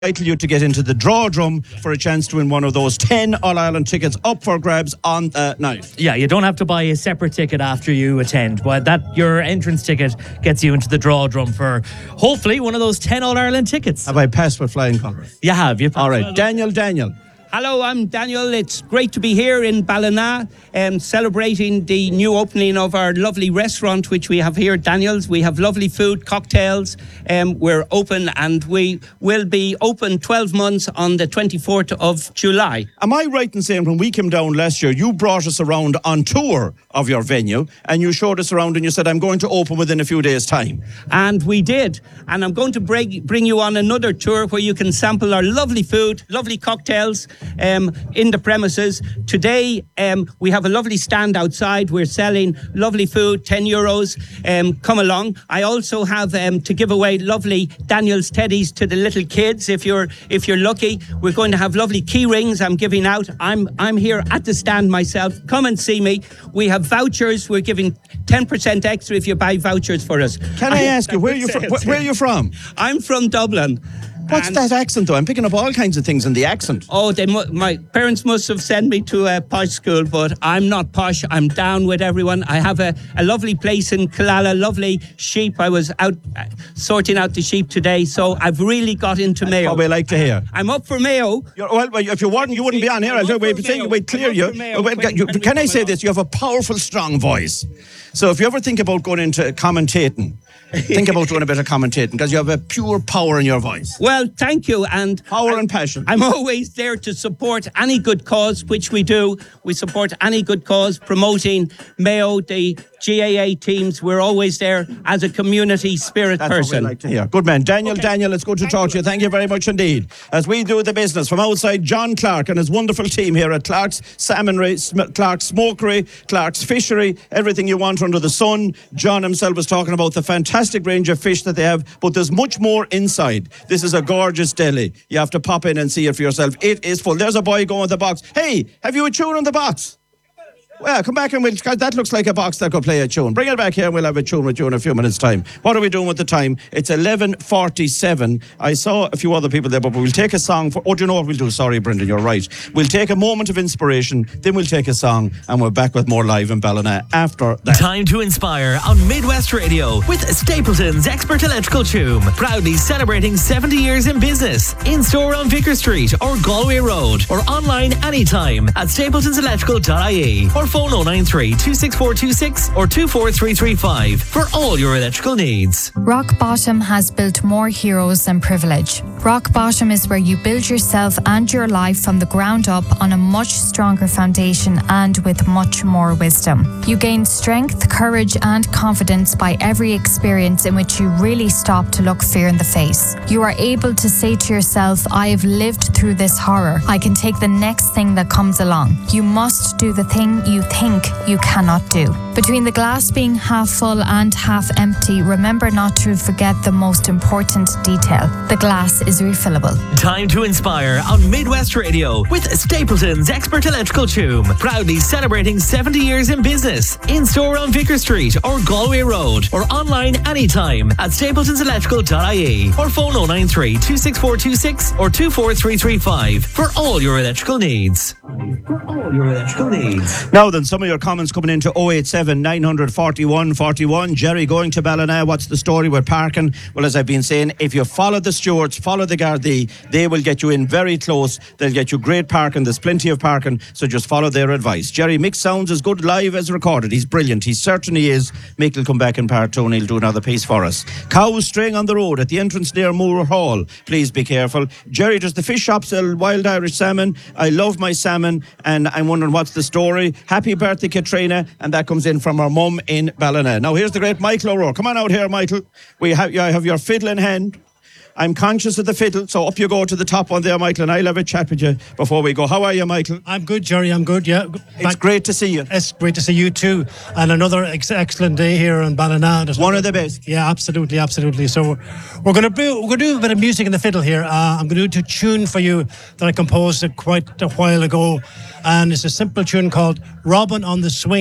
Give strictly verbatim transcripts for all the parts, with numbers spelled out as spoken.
Vital you to get into the draw drum for a chance to win one of those ten All-Ireland tickets up for grabs on the night. Yeah, you don't have to buy a separate ticket after you attend, but that your entrance ticket gets you into the draw drum for hopefully one of those ten All-Ireland tickets. Have I passed with flying colours? You have. You All right, Daniel, Daniel. Hello, I'm Daniel. It's great to be here in Ballina, um, celebrating the new opening of our lovely restaurant, which we have here, Daniel's. We have lovely food, cocktails. Um, we're open, and we will be open twelve months on the twenty-fourth of July. Am I right in saying when we came down last year, you brought us around on tour of your venue, and you showed us around and you said, I'm going to open within a few days' time? And we did. And I'm going to bring, bring you on another tour where you can sample our lovely food, lovely cocktails, Um, in the premises. Today um, we have a lovely stand outside. We're selling lovely food, ten euros. Um, come along. I also have um, to give away lovely Daniel's teddies to the little kids. If you're if you're lucky, we're going to have lovely key rings I'm giving out. I'm I'm here at the stand myself. Come and see me. We have vouchers. We're giving ten percent extra if you buy vouchers for us. Can I, I ask you where you from? Where, where are you from? I'm from Dublin. What's and that accent, though? I'm picking up all kinds of things in the accent. Oh, they mu- my parents must have sent me to a posh school, but I'm not posh. I'm down with everyone. I have a, a lovely place in Killala, lovely sheep. I was out uh, sorting out the sheep today, so I've really got into That's Mayo. What we like to hear. I'm up for Mayo. You're, well, if you weren't, you wouldn't be on here. I'll wait, wait, wait, clear you. Wait, you. Can I say this? You have a powerful, strong voice. So if you ever think about going into commentating, think about doing a bit of commentating, because you have a pure power in your voice. Well, thank you. And power I, and passion. I'm always there to support any good cause, which we do. We support any good cause, promoting Mayo, the G A A teams. We're always there as a community spirit That's person. What we like to hear. Good man. Daniel, okay. Daniel, it's good to thank talk you. to you. Thank you very much indeed. As we do the business from outside, John Clark and his wonderful team here at Clark's Salmonry, Clark's Smokery, Clark's Fishery, everything you want under the sun. John himself was talking about the fantastic range of fish that they have, but there's much more inside. This is a gorgeous deli. You have to pop in and see it for yourself. It is full. There's a boy going with the box. Hey, have you a tune on the box? Well, come back and we'll, that looks like a box that could play a tune. Bring it back here and we'll have a tune with you in a few minutes' time. What are we doing with the time? It's eleven forty-seven. I saw a few other people there, but we'll take a song for... Oh, do you know what we'll do? Sorry, Brendan, you're right. We'll take a moment of inspiration, then we'll take a song, and we're back with more live in Ballina after that. Time to inspire on Midwest Radio with Stapleton's Expert Electrical Tune. Proudly celebrating seventy years in business. In-store on Vicar Street or Galway Road, or online anytime at stapletons electrical dot I E, or phone oh nine three, two six four two six or two four three three five for all your electrical needs. Rock Bottom has built more heroes than privilege. Rock Bottom is where you build yourself and your life from the ground up on a much stronger foundation and with much more wisdom. You gain strength, courage and confidence by every experience in which you really stop to look fear in the face. You are able to say to yourself, I have lived through this horror. I can take the next thing that comes along. You must do the thing you think you cannot do. Between the glass being half full and half empty, remember not to forget the most important detail. The glass is refillable. Time to inspire on Midwest Radio with Stapleton's Expert Electrical Tune. Proudly celebrating seventy years in business. In-store on Vicar Street or Galway Road, or online anytime at stapletons electrical dot I E, or phone oh nine three, two six four two six or two four three three five for all your electrical needs. For all your electrical needs. Now then, some of your comments coming into oh eight seven, nine forty-one, forty-one. Jerry, going to Ballina, what's the story with parking? Well, as I've been saying, if you follow the stewards, follow the Gardaí, they will get you in very close. They'll get you great parking. There's plenty of parking, so just follow their advice. Jerry, mixed sounds as good live as recorded. He's brilliant. He certainly is. Mick will come back in part two and he'll do another piece for us. Cows straying on the road at the entrance near Moore Hall. Please be careful. Jerry, does the fish shop sell wild Irish salmon? I love my salmon, and I'm wondering what's the story. Happy birthday, Katrina, and that comes in from our mum in Ballina. Now here's the great Michael O'Rourke. Come on out here, Michael. We have, you have your fiddle in hand. I'm conscious of the fiddle, so up you go to the top one there, Michael, and I'll have a chat with you before we go. How are you, Michael? I'm good, Jerry, I'm good, yeah. It's Back, great to see you. It's great to see you too. And another ex- excellent day here in Ballina. There's One another, of the best. Yeah, absolutely, absolutely. So we're, we're going to do we're going to do a bit of music in the fiddle here. Uh, I'm going to do a tune for you that I composed quite a while ago. And it's a simple tune called Robin on the Swing.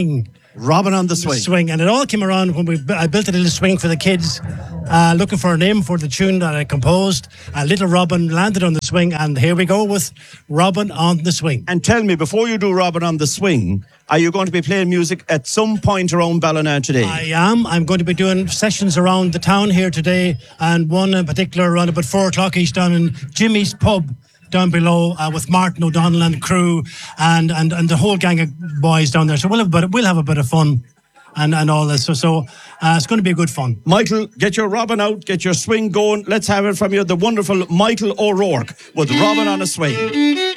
Robin on the swing. swing. And it all came around when we I built a little swing for the kids, uh, looking for a name for the tune that I composed. Uh, Little Robin landed on the swing, and here we go with Robin on the swing. And tell me, before you do Robin on the swing, are you going to be playing music at some point around Ballina today? I am. I'm going to be doing sessions around the town here today, and one in particular around about four o'clock each down in Jimmy's Pub down below uh, with Martin O'Donnell and crew and, and, and the whole gang of boys down there. So we'll have a bit, we'll have a bit of fun and, and all this. So, so uh, it's going to be a good fun. Michael, get your Robin out, get your swing going. Let's have it from you, the wonderful Michael O'Rourke with Robin on a Swing.